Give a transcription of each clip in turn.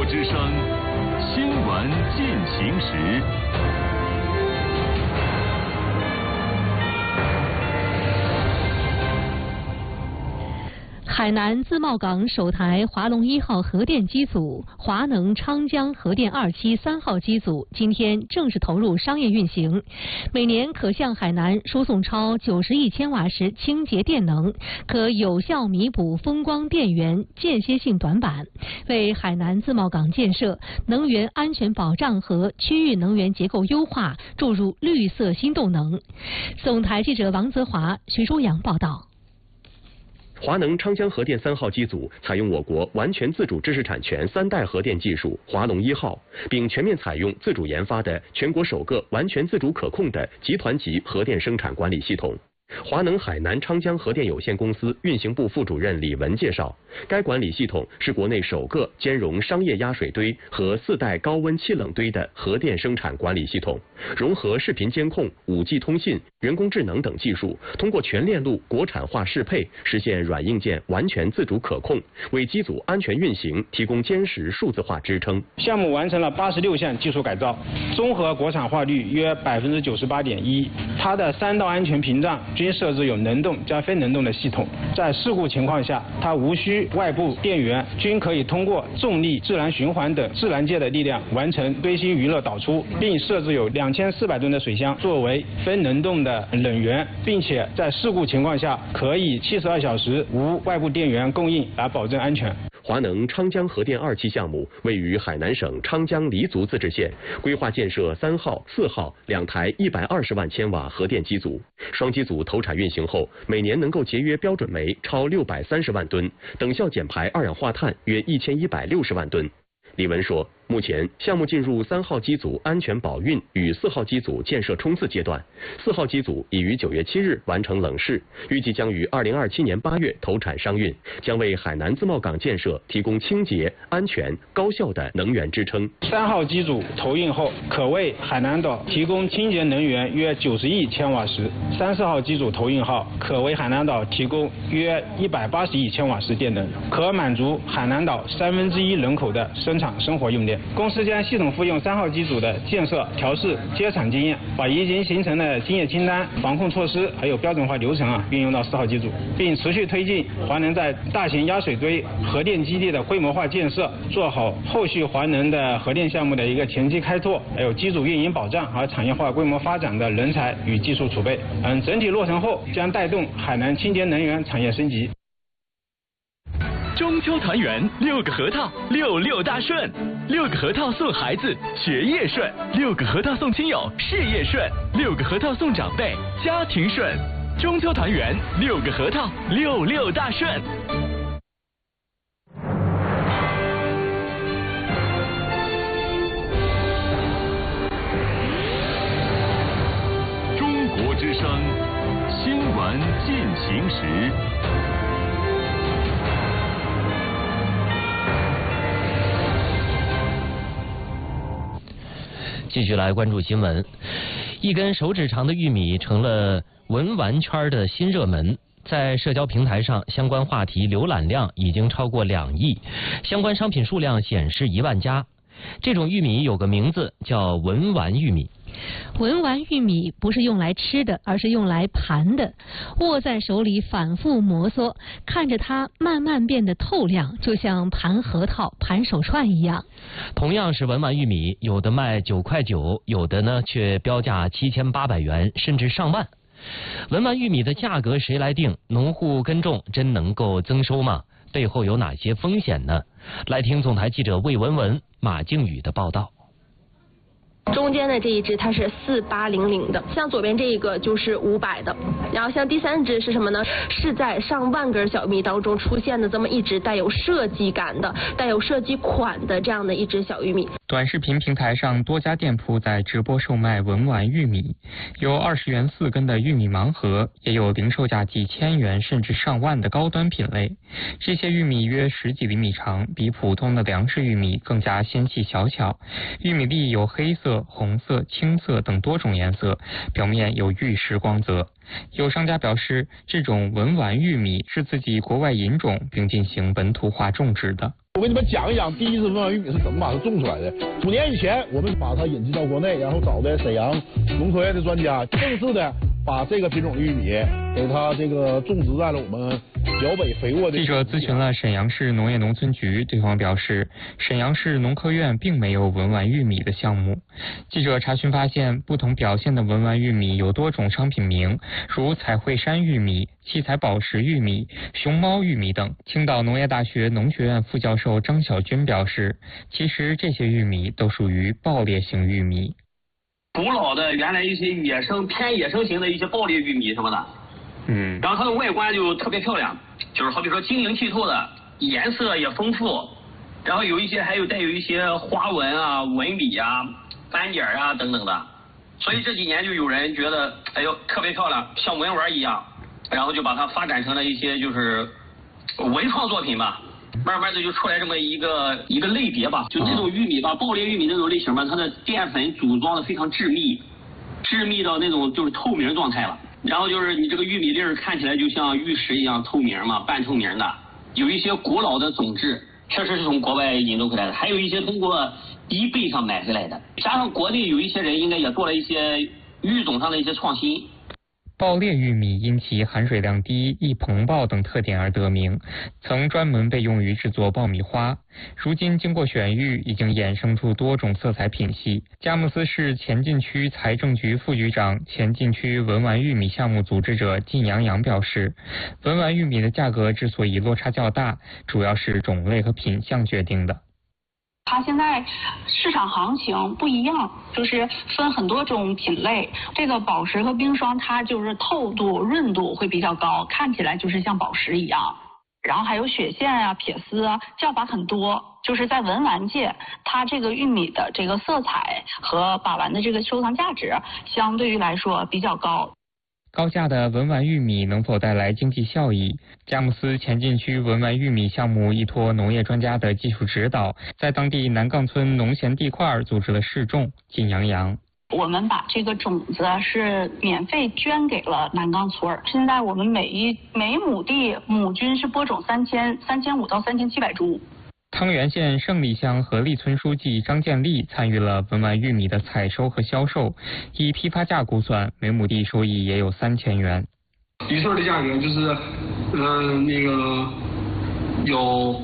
之声新闻进行时。 海南自贸港首台华龙1号核电机组、华能昌江核电2期3号机组今天正式投入商业运行，每年可向海南输送超90亿千瓦时清洁电能，可有效弥补风光电源间歇性短板，为海南自贸港建设、能源安全保障和区域能源结构优化注入绿色新动能。总台记者王泽华、徐舒阳报道。 华能昌江核电3号机组采用我国完全自主知识产权3代核电技术华龙1号，并全面采用自主研发的全国首个完全自主可控的集团级核电生产管理系统。华能海南昌江核电有限公司运行部副主任李文介绍，该管理系统是国内首个兼容商业压水堆和4代高温气冷堆的核电生产管理系统，融合视频监控、5G 通信、人工智能等技术，通过全链路国产化适配，实现软硬件完全自主可控，为机组安全运行提供坚实数字化支撑。 项目完成了86项技术改造，综合国产化率约98.1%，它的3道安全屏障均设置有能动加非能动的系统，在事故情况下，它无需外部电源，均可以通过重力、自然循环等自然界的力量完成堆芯余热导出，并设置有2400吨的水箱作为非能动的冷源，并且在事故情况下可以72小时无外部电源供应来保证安全。 华能昌江核电2期项目位于海南省昌江黎族自治县，规划建设3号、4号2台120万千瓦核电机组。双机组投产运行后，每年能够节约标准煤超630万吨，等效减排二氧化碳约1160万吨。李文说，目前项目进入3号机组安全保运与4号机组建设冲刺阶段，4号机组已于9月7日完成冷试，预计将于2027年8月投产商运，将为海南自贸港建设提供清洁、安全、高效的能源支撑。 3号机组投运后，可为海南岛提供清洁能源约90亿千瓦时；3、4号机组投运后，可为海南岛提供约180亿千瓦时电能，可满足海南岛1/3人口的生活用电。公司将系统复用3号机组的建设、调试、接产经验，把已经形成的经验清单、防控措施还有标准化流程运用到4号机组，并持续推进华能在大型压水堆核电基地的规模化建设，做好后续华能的核电项目的一个前期开拓，还有机组运营保障和产业化规模发展的人才与技术储备。整体落成后将带动海南清洁能源产业升级。 中秋团圆，6个核桃，66大顺，6个核桃送孩子学业顺，6个核桃送亲友事业顺，6个核桃送长辈家庭顺。中秋团圆，6个核桃，66大顺。中国之声新闻进行时。 继续来关注新闻，一根手指长的玉米成了文玩圈的新热门，在社交平台上，相关话题浏览量已经超过2亿，相关商品数量显示1万家。这种玉米有个名字叫文玩玉米。 文玩玉米不是用来吃的，而是用来盘的，握在手里反复摩挲，看着它慢慢变得透亮，就像盘核桃、盘手串一样。 同样是文玩玉米，有的卖9.9块，有的呢却标价7800元，甚至上万。文玩玉米的价格谁来定？农户耕种真能够增收吗？背后有哪些风险呢？来听总台记者魏文文、马靖宇的报道。 中间的这一只它是4800的，像左边这一个就是500的，然后像第3只是什么呢？是在上万根小玉米当中出现的这么一只带有设计感的、带有设计款的这样的一只小玉米。 短视频平台上多家店铺在直播售卖文玩玉米，有20元4根的玉米盲盒，也有零售价几千元甚至上万的高端品类。这些玉米约10几厘米长，比普通的粮食玉米更加纤细小巧。玉米粒有黑色、红色、青色等多种颜色，表面有玉石光泽。有商家表示，这种文玩玉米是自己国外引种并进行本土化种植的。 我给你们讲一讲第一次文玩玉米是怎么把它种出来的。5年以前，我们把它引进到国内，然后找的沈阳农科院的专家，正式的把这个品种玉米给它这个种植在了我们辽北肥沃的。 记者咨询了沈阳市农业农村局，对方表示，沈阳市农科院并没有文玩玉米的项目。记者查询发现，不同表现的文玩玉米有多种商品名，如彩绘山玉米、七彩宝石玉米、熊猫玉米等。青岛农业大学农学院副教授张晓军表示，其实这些玉米都属于爆裂型玉米。 古老的原来一些偏野生型的一些爆裂玉米什么的，然后它的外观就特别漂亮，就是好比说晶莹剔透的，颜色也丰富，然后还有带有一些花纹啊、纹理啊、斑点啊等等的，所以这几年就有人觉得，哎呦特别漂亮，像文玩一样，然后就把它发展成了一些就是文创作品吧。慢慢的就出来这么一个类别吧，就这种玉米吧，爆裂玉米那种类型吧，它的淀粉组装的非常致密到那种就是透明状态了。然后就是你这个玉米粒儿看起来就像玉石一样透明嘛，半透明的。有一些古老的种质，确实是从国外引入回来的，还有一些通过eBay上买回来的。加上国内有一些人应该也做了一些育种上的一些创新。 爆裂玉米因其含水量低、易膨爆等特点而得名，曾专门被用于制作爆米花。如今经过选育，已经衍生出多种色彩品系。佳木斯市前进区财政局副局长、前进区文玩玉米项目组织者靳洋洋表示，文玩玉米的价格之所以落差较大，主要是种类和品相决定的。 它现在市场行情不一样，就是分很多种品类。这个宝石和冰霜，它就是透度、润度会比较高，看起来就是像宝石一样。然后还有雪线啊、撇丝啊，叫法很多。就是在文玩界，它这个玉米的这个色彩和把玩的这个收藏价值，相对于来说比较高。 高价的文玩玉米能否带来经济效益？佳木斯前进区文玩玉米项目依托农业专家的技术指导，在当地南岗村农闲地块组织了试种。靳洋洋， 我们把这个种子是免费捐给了南岗村。现在我们每亩地亩均是播种3500到3700株。 汤原县胜利乡合利村书记张建立参与了文玩玉米的采收和销售，以批发价估算，每亩地收益也有3000元。 一穗的价格就是，有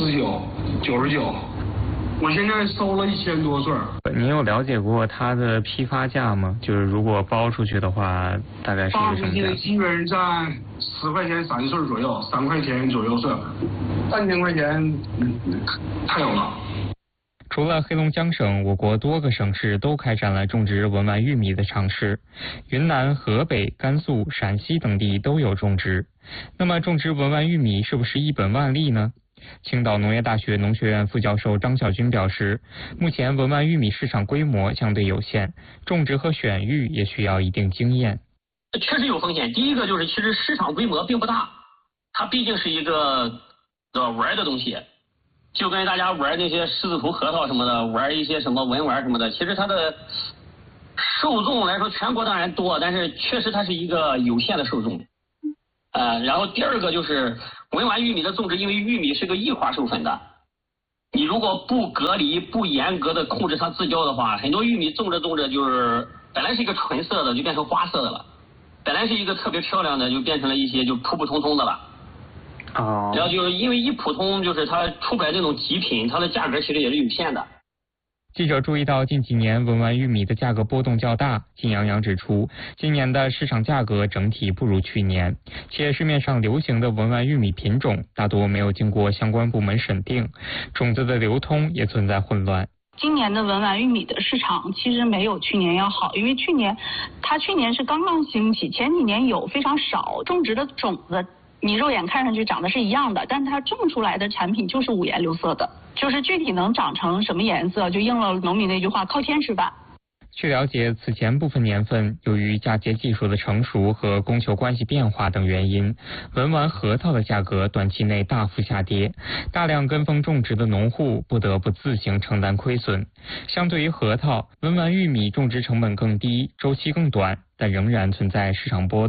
49、99。我现在收了1000多穗。 您有了解过它的批发价吗？就是如果包出去的话，大概是一个什么价？ 基本在10块钱3穗左右，3块钱左右穗，3000块钱，太有了。 除了黑龙江省，我国多个省市都开展了种植文玩玉米的尝试，云南、河北、甘肃、陕西等地都有种植。那么种植文玩玉米是不是一本万利呢？青岛农业大学农学院副教授张晓军表示，目前文玩玉米市场规模相对有限，种植和选育也需要一定经验。 确实有风险。第一个就是其实市场规模并不大，它毕竟是一个玩的东西，就跟大家玩那些狮子头核桃什么的，玩一些什么文玩什么的，其实它的受众来说全国当然多，但是确实它是一个有限的受众。然后第二个就是文玩玉米的种植，因为玉米是个异花授粉的，你如果不隔离、不严格的控制它自交的话，很多玉米种着就是本来是一个纯色的就变成花色的了，本来是一个特别漂亮的就变成了一些就普普通通的了。然后就是因为一普通，就是它出不来这种极品，它的价格其实也是有限的。 记者注意到近几年文玩玉米的价格波动较大，靳洋洋指出，今年的市场价格整体不如去年，且市面上流行的文玩玉米品种大多没有经过相关部门审定，种子的流通也存在混乱。 今年的文玩玉米的市场其实没有去年要好，因为去年是刚刚兴起，前几年有非常少，种植的种子你肉眼看上去长得是一样的，但它种出来的产品就是五颜六色的，就是具体能长成什么颜色，就应了农民那句话，靠天吃饭。 据了解，此前部分年份由于嫁接技术的成熟和供求关系变化等原因，文玩核桃的价格短期内大幅下跌，大量跟风种植的农户不得不自行承担亏损。相对于核桃，文玩玉米种植成本更低，周期更短，但仍然存在市场波动。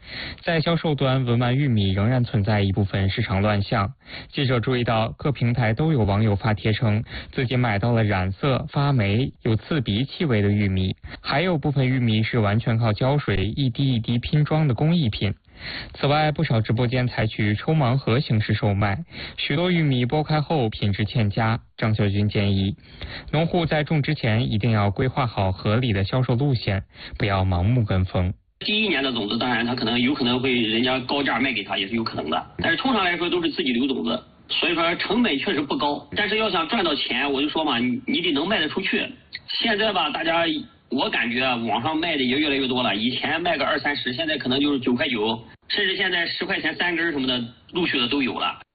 在销售端，文玩玉米仍然存在一部分市场乱象。记者注意到，各平台都有网友发帖称自己买到了染色、发霉、有刺鼻气味的玉米，还有部分玉米是完全靠胶水一滴一滴拼装的工艺品。此外，不少直播间采取抽盲盒形式售卖，许多玉米剥开后品质欠佳。张小军建议，农户在种之前一定要规划好合理的销售路线，不要盲目跟风。 第一年的种子，当然它有可能会人家高价卖给他，也是有可能的。但是通常来说都是自己留种子，所以说成本确实不高。但是要想赚到钱，我就说嘛，你得能卖得出去。现在吧，大家我感觉网上卖的也越来越多了，以前卖个20-30，现在可能就是9块9，甚至现在10块钱3根什么的，陆续的都有了。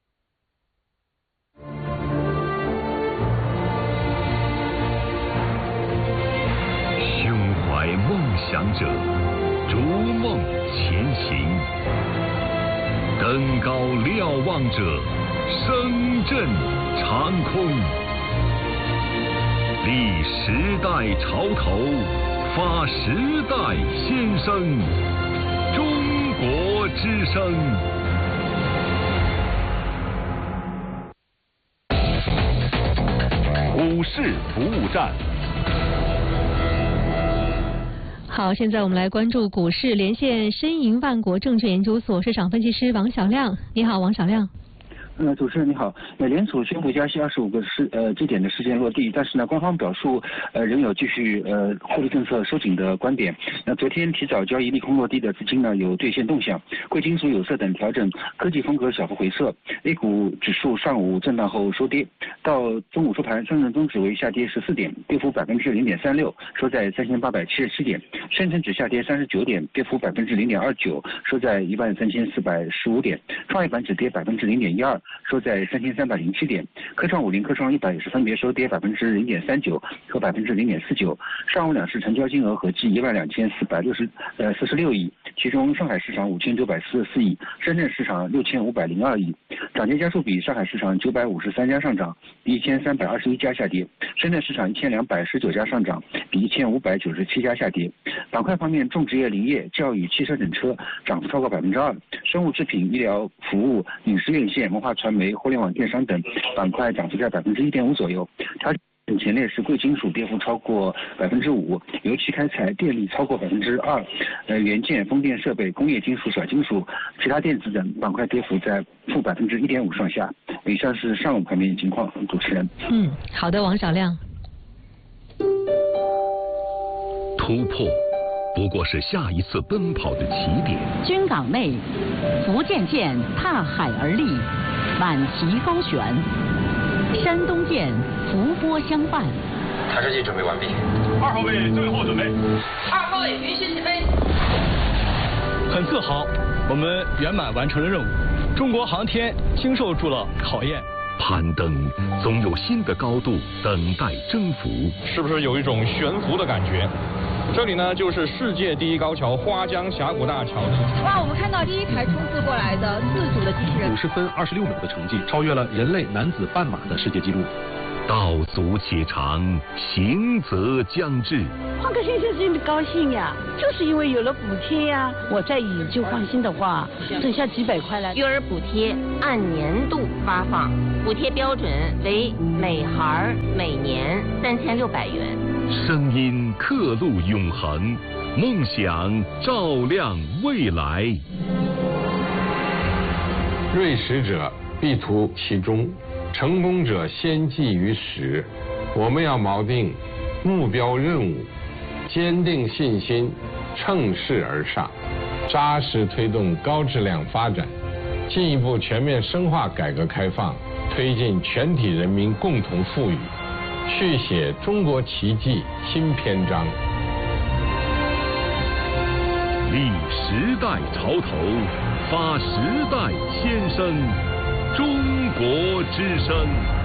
胸怀梦想者，逐梦前行，登高瞭望者，声震长空。立时代潮头，发时代先声，中国之声。股市服务站。 好，现在我们来关注股市，连线申银万国证券研究所市场分析师王小亮。你好，王小亮。 主持人你好，美联储宣布加息25个基点的时间落地，但是呢，官方表述仍有继续货币政策收紧的观点。那昨天提早交易利空落地的资金呢有兑现动向，贵金属、有色等调整，科技风格小幅回撤。A 股指数上午震荡后收跌，到中午收盘，上证综指为下跌14点，跌幅0.36%，收在3877点；深成指下跌39点，跌幅0.29%，收在13415点；创业板指跌0.12%。收在3307点，科创50、科创100也是分别收跌0.39%和0.49%。上午两市成交金额合计12446亿，其中上海市场5944亿，深圳市场6502亿。涨跌家数比：上海市场953家上涨，比1321家下跌；深圳市场1219家上涨，比1597家下跌。板块方面，种植业、林业、教育、汽车整车涨幅超过2%，生物制品、医疗服务、影视院线、文化传媒、互联网电商等板块涨幅在1.5%左右。它前列是贵金属跌幅超过5%，油气开采、电力超过2%，元件、风电设备、工业金属、小金属、其他电子等板块跌幅在负1.5%上下。以上是上午盘面情况，主持人。 好的，王小亮。 突破不过是下一次奔跑的起点。 军港内，福建舰踏海而立，满旗高悬；山东舰伏波相伴。 抬车机准备完毕。 2号位最后准备。 2号位允许起飞。 很自豪，我们圆满完成了任务。中国航天经受住了考验。 攀登总有新的高度等待征服。 是不是有一种悬浮的感觉？这里呢，就是世界第一高桥花江峡谷大桥。 哇，我们看到第一台冲刺过来的自主的机器人， 50分26秒的成绩，超越了人类男子半马的世界纪录。 道阻且长，行则将至。 换个先生真的高兴呀，就是因为有了补贴呀。我再以旧换新的话，剩下几百块了。 育儿补贴按年度发放，补贴标准为每孩每年3600元。 声音刻录永恒，梦想照亮未来。 锐实者必图其中，成功者先记于始。我们要锚定目标任务，坚定信心，乘势而上，扎实推动高质量发展，进一步全面深化改革开放，推进全体人民共同富裕，续写中国奇迹新篇章。 立时代潮头，发时代先声，中国之声。